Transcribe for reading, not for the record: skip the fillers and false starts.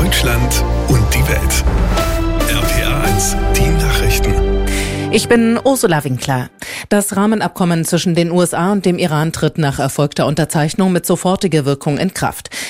Deutschland und die Welt. RPA1, die Nachrichten. Ich bin Ursula Winkler. Das Rahmenabkommen zwischen den USA und dem Iran tritt nach erfolgter Unterzeichnung mit sofortiger Wirkung in Kraft.